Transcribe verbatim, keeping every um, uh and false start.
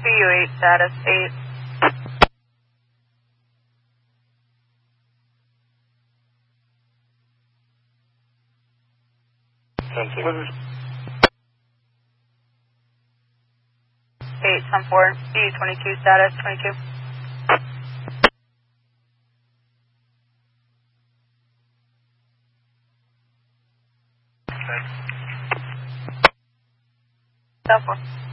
P U eight status eight. ten six. eight ten four, B twenty-two status twenty-two. ten four.